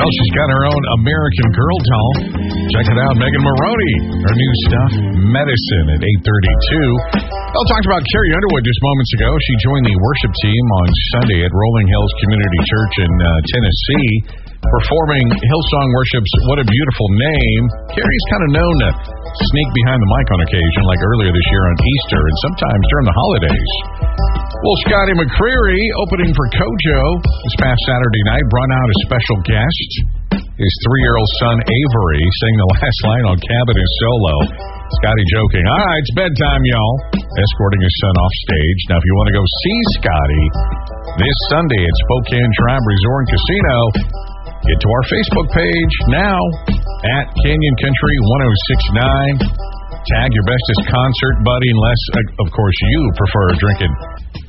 Well, she's got her own American Girl doll. Check it out, Megan Moroney. Her new stuff, Medicine, at 8:32. Well, talked about Carrie Underwood just moments ago. She joined the worship team on Sunday at Rolling Hills Community Church in Tennessee, performing Hillsong Worship's What a Beautiful Name. Carrie's kind of known to sneak behind the mic on occasion, like earlier this year on Easter and sometimes during the holidays. Well, Scotty McCreery, opening for Kojo this past Saturday night, brought out a special guest. His 3-year-old son, Avery, sang the last line on Cabinet solo. Scotty joking, all right, it's bedtime, y'all. Escorting his son off stage. Now, if you want to go see Scotty this Sunday at Spokane Tribe Resort and Casino, get to our Facebook page now at Canyon Country 1069. Tag your bestest concert buddy, unless, of course, you prefer drinking